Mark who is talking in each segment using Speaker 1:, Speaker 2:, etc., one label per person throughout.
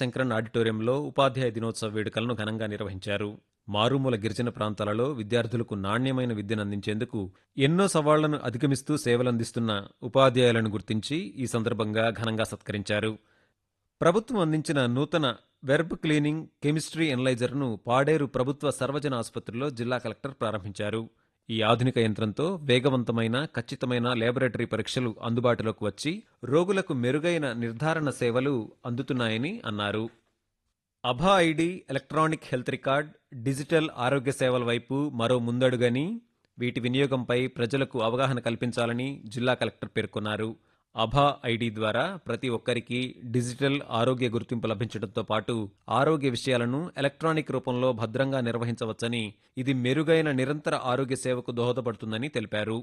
Speaker 1: శంకరన్ ఆడిటోరియంలో ఉపాధ్యాయ దినోత్సవ వేడుకలను ఘనంగా నిర్వహించారు. మారుమూల గిరిజన ప్రాంతాలలో విద్యార్థులకు నాణ్యమైన విద్యను అందించేందుకు ఎన్నో సవాళ్లను అధిగమిస్తూ సేవలందిస్తున్న ఉపాధ్యాయులను గుర్తించి ఈ సందర్భంగా ఘనంగా సత్కరించారు. ప్రభుత్వం అందించిన నూతన వెర్బ్ క్లీనింగ్ కెమిస్ట్రీ ఎనలైజర్ను పాడేరు ప్రభుత్వ సర్వజన ఆసుపత్రిలో జిల్లా కలెక్టర్ ప్రారంభించారు. ఈ ఆధునిక యంత్రంతో వేగవంతమైన, ఖచ్చితమైన ల్యాబొరేటరీ పరీక్షలు అందుబాటులోకి వచ్చి రోగులకు మెరుగైన నిర్ధారణ సేవలు అందుతున్నాయని అన్నారు. అభా ID, electronic health record, digital ఆరోగ్య సేవల వైపు మరో ముందడుగని, వీటి వినియోగంపై ప్రజలకు అవగాహన కల్పించాలని జిల్లా కలెక్టర్ పేర్కొన్నారు. అభా ఐడి ద్వారా ప్రతి ఒక్కరికి డిజిటల్ ఆరోగ్య గుర్తింపు లభించడంతో పాటు ఆరోగ్య విషయాలను ఎలక్ట్రానిక్ రూపంలో భద్రంగా నిర్వహించవచ్చని, ఇది మెరుగైన నిరంతర ఆరోగ్య సేవకు దోహదపడుతుందని తెలిపారు.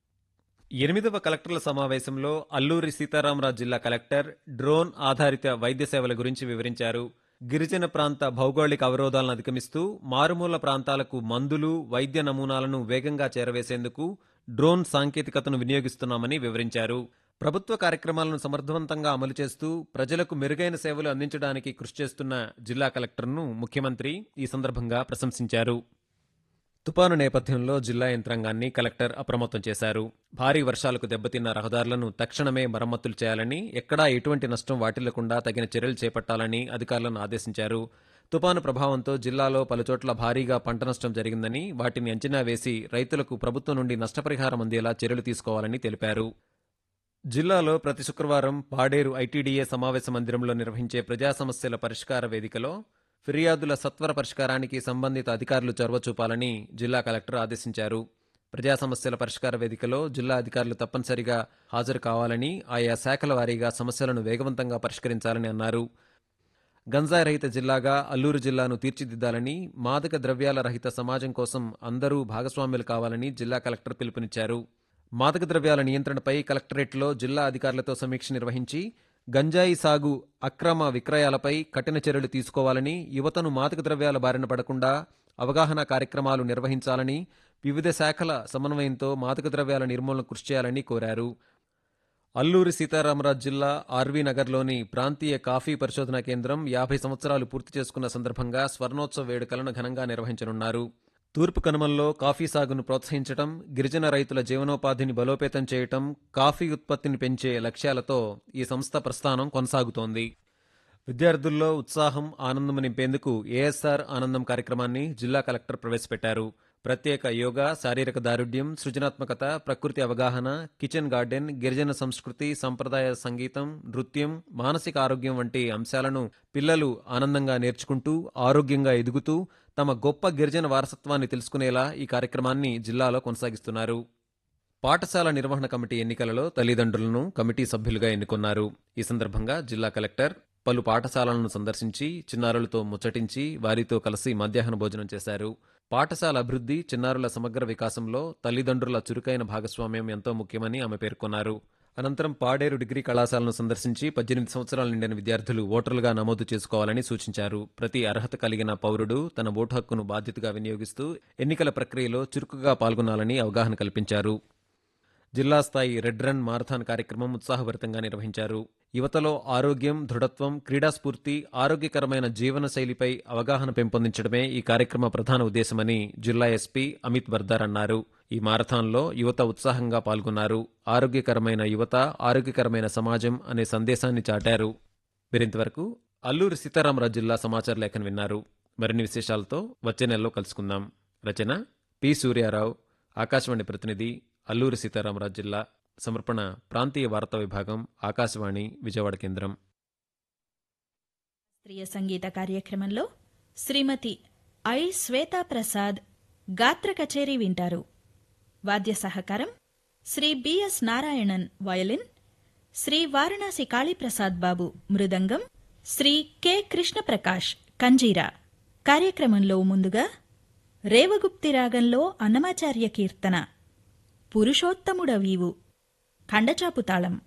Speaker 1: 8వ కలెక్టర్ల సమావేశంలో అల్లూరి సీతారామరాజు జిల్లా కలెక్టర్ డ్రోన్ ఆధారిత వైద్య సేవల గురించి వివరించారు. గిరిజన ప్రాంత భౌగోళిక అవరోధాలను అధిగమిస్తూ మారుమూల ప్రాంతాలకు మందులు, వైద్య నమూనాలను వేగంగా చేరవేసేందుకు డ్రోన్ సాంకేతికతను వినియోగిస్తున్నామని వివరించారు. ప్రభుత్వ కార్యక్రమాలను సమర్థవంతంగా అమలు చేస్తూ ప్రజలకు మెరుగైన సేవలు అందించడానికి కృషి చేస్తున్న జిల్లా కలెక్టర్ను ముఖ్యమంత్రి ఈ సందర్భంగా ప్రశంసించారు. తుపాను నేపథ్యంలో జిల్లా యంత్రాంగాన్ని కలెక్టర్ అప్రమత్తం చేశారు. భారీ వర్షాలకు దెబ్బతిన్న రహదారులను తక్షణమే మరమ్మతులు చేయాలని, ఎక్కడా ఎటువంటి నష్టం వాటిల్లకుండా తగిన చర్యలు చేపట్టాలని అధికారులను ఆదేశించారు. తుపాను ప్రభావంతో జిల్లాలో పలుచోట్ల భారీగా పంట నష్టం జరిగిందని, వాటిని అంచనా వేసి రైతులకు ప్రభుత్వం నుండి నష్టపరిహారం అందేలా చర్యలు తీసుకోవాలని తెలిపారు. జిల్లాలో ప్రతి శుక్రవారం పాడేరు ఐటీడీఏ సమావేశ మందిరంలో నిర్వహించే ప్రజా సమస్యల పరిష్కార వేదికలో ఫిర్యాదుల సత్వర పరిష్కారానికి సంబంధిత అధికారులు చొరవ చూపాలని జిల్లా కలెక్టర్ ఆదేశించారు. ప్రజా సమస్యల పరిష్కార వేదికలో జిల్లా అధికారులు తప్పనిసరిగా హాజరు కావాలని, ఆయా శాఖల వారీగా సమస్యలను వేగవంతంగా పరిష్కరించాలని అన్నారు. గంజాయి రహిత జిల్లాగా అల్లూరు జిల్లాను తీర్చిదిద్దాలని, మాదక ద్రవ్యాల రహిత సమాజం కోసం అందరూ భాగస్వాములు కావాలని జిల్లా కలెక్టర్ పిలుపునిచ్చారు. మాదక ద్రవ్యాల నియంత్రణపై కలెక్టరేట్లో జిల్లా అధికారులతో సమీక్ష నిర్వహించి గంజాయి సాగు, అక్రమ విక్రయాలపై కఠిన చర్యలు తీసుకోవాలని, యువతను మాదక ద్రవ్యాల బారిన పడకుండా అవగాహన కార్యక్రమాలు నిర్వహించాలని, వివిధ శాఖల సమన్వయంతో మాదక ద్రవ్యాల నిర్మూలనకు కృషి చేయాలని కోరారు. అల్లూరి సీతారామరాజు జిల్లా ఆర్వీ నగర్లోని ప్రాంతీయ కాఫీ పరిశోధనా కేంద్రం 50 సంవత్సరాలు పూర్తి చేసుకున్న సందర్భంగా స్వర్ణోత్సవ వేడుకలను ఘనంగా నిర్వహించనున్నారు. తూర్పు కనుమల్లో కాఫీ సాగును ప్రోత్సహించడం, గిరిజన రైతుల జీవనోపాధిని బలోపేతం చేయటం, కాఫీ ఉత్పత్తిని పెంచే లక్ష్యాలతో ఈ సంస్థ ప్రస్థానం కొనసాగుతోంది. విద్యార్థుల్లో ఉత్సాహం, ఆనందం నింపేందుకు ఏఎస్ఆర్ ఆనందం కార్యక్రమాన్ని జిల్లా కలెక్టర్ ప్రవేశపెట్టారు. ప్రత్యేక యోగా, శారీరక దారుఢ్యం, సృజనాత్మకత, ప్రకృతి అవగాహన, కిచెన్ గార్డెన్, గిరిజన సంస్కృతి, సంప్రదాయ సంగీతం, నృత్యం, మానసిక ఆరోగ్యం వంటి అంశాలను పిల్లలు ఆనందంగా నేర్చుకుంటూ ఆరోగ్యంగా ఎదుగుతూ తమ గొప్ప గిరిజన వారసత్వాన్ని తెలుసుకునేలా ఈ కార్యక్రమాన్ని జిల్లాలో కొనసాగిస్తున్నారు. పాఠశాల నిర్వహణ కమిటీ ఎన్నికలలో తల్లిదండ్రులను కమిటీ సభ్యులుగా ఎన్నుకున్నారు. ఈ సందర్భంగా జిల్లా కలెక్టర్ పలు పాఠశాలలను సందర్శించి చిన్నారులతో ముచ్చటించి వారితో కలిసి మధ్యాహ్న భోజనం చేశారు. పాఠశాల అభివృద్ధి, చిన్నారుల సమగ్ర వికాసంలో తల్లిదండ్రుల చురుకైన భాగస్వామ్యం ఎంతో ముఖ్యమని ఆమె పేర్కొన్నారు. అనంతరం పాడేరు డిగ్రీ కళాశాలను సందర్శించి 18 సంవత్సరాలు నిండిన విద్యార్థులు ఓటర్లుగా నమోదు చేసుకోవాలని సూచించారు. ప్రతి అర్హత కలిగిన పౌరుడు తన ఓటు హక్కును బాధ్యతగా వినియోగిస్తూ ఎన్నికల ప్రక్రియలో చురుకుగా పాల్గొనాలని అవగాహన కల్పించారు. జిల్లా స్థాయి రెడ్ రన్ మారథాన్ కార్యక్రమం ఉత్సాహభరితంగా నిర్వహించారు. యువతలో ఆరోగ్యం, దృఢత్వం, క్రీడాస్ఫూర్తి, ఆరోగ్యకరమైన జీవన శైలిపై అవగాహన పెంపొందించడమే ఈ కార్యక్రమ ప్రధాన ఉద్దేశమని జిల్లా ఎస్పీ అమిత్ బర్దార్ అన్నారు. ఈ మారథాన్లో యువత ఉత్సాహంగా పాల్గొన్నారు. ఆరోగ్యకరమైన యువత, ఆరోగ్యకరమైన సమాజం అనే సందేశాన్ని చాటారు. మీరింతవరకు అల్లూరి సీతారామరాజు జిల్లా సమాచార లేఖను విన్నారు. మరిన్ని విశేషాలతో వచ్చే నెలలో కలుసుకుందాం. రచన పి. సూర్యారావు, ఆకాశవాణి ప్రతినిధి, అల్లూరి సీతారామరాజు జిల్లా. సమర్పణ ప్రాంతీయ వార్తా విభాగం, ఆకాశవాణి విజయవాడ కేంద్రం.
Speaker 2: శాస్త్రీయ సంగీత కార్యక్రమంలో శ్రీమతి ఐ శ్వేతా ప్రసాద్ గాత్ర కచేరీ వింటారు. వాద్య సహకారం శ్రీ బిఎస్ నారాయణన్ వయలిన్, శ్రీ వారణాసి కాళీప్రసాద్ బాబు మృదంగం, శ్రీ కె కృష్ణప్రకాష్ కంజీరా. కార్యక్రమంలో ముందుగా రేవగుప్తి రాగంలో అన్నమాచార్య కీర్తన పురుషోత్తముడవీవు ఖండచాపు తాళం.